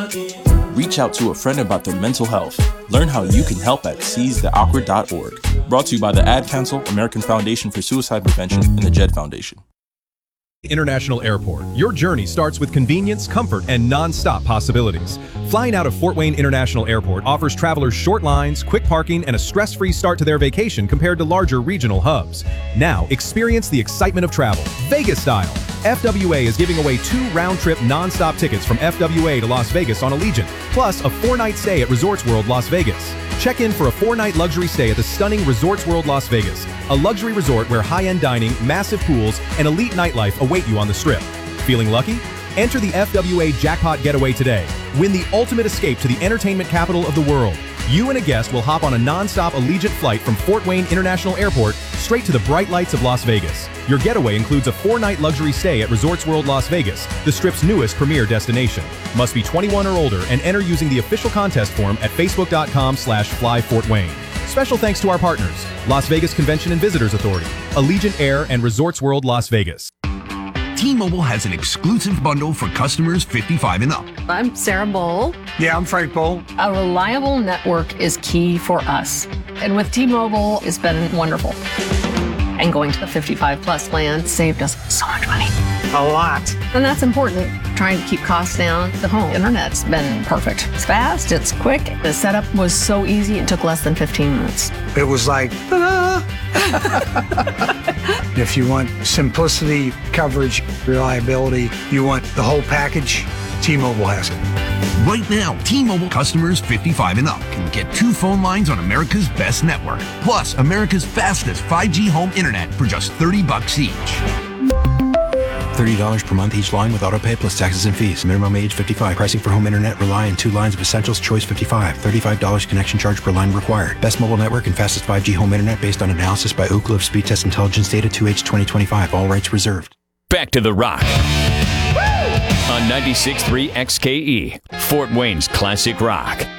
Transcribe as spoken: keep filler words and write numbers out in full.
Reach out to a friend about their mental health. Learn how you can help at seize the awkward dot org. Brought to you by the Ad Council, American Foundation for Suicide Prevention, and the Jed Foundation. International Airport. Your journey starts with convenience, comfort, and non-stop possibilities. Flying out of Fort Wayne International Airport offers travelers short lines, quick parking, and a stress-free start to their vacation compared to larger regional hubs. Now, experience the excitement of travel, Vegas style. F W A is giving away two round-trip non-stop tickets from F W A to Las Vegas on Allegiant, plus a four-night stay at Resorts World Las Vegas. Check in for a four-night luxury stay at the stunning Resorts World Las Vegas, a luxury resort where high-end dining, massive pools, and elite nightlife await you on the Strip. Feeling lucky? Enter the F W A Jackpot Getaway today. Win the ultimate escape to the entertainment capital of the world. You and a guest will hop on a non-stop Allegiant flight from Fort Wayne International Airport straight to the bright lights of Las Vegas. Your getaway includes a four-night luxury stay at Resorts World Las Vegas, the Strip's newest premier destination. Must be twenty-one or older and enter using the official contest form at facebook.com slash flyfortwayne. Special thanks to our partners, Las Vegas Convention and Visitors Authority, Allegiant Air, and Resorts World Las Vegas. T-Mobile has an exclusive bundle for customers fifty-five and up. I'm Sarah Bowl. Yeah, I'm Frank Bowl. A reliable network is key for us. And with T-Mobile, it's been wonderful. And going to the fifty-five plus plan saved us so much money. A lot. And that's important, trying to keep costs down. The home internet's been perfect. It's fast, it's quick. The setup was so easy, it took less than fifteen minutes. It was like, ta-da! If you want simplicity, coverage, reliability, you want the whole package, T-Mobile has it. Right now, T-Mobile customers fifty-five and up can get two phone lines on America's best network, plus America's fastest five G home internet for just thirty bucks each. thirty dollars per month each line with autopay plus taxes and fees. Minimum age fifty-five. Pricing for home internet rely on two lines of Essentials Choice fifty-five. thirty-five dollars connection charge per line required. Best mobile network and fastest five G home internet based on analysis by Ookla of Speed Test Intelligence Data two H twenty twenty-five. All rights reserved. Back to the Rock. On ninety-six point three X K E, Fort Wayne's classic rock.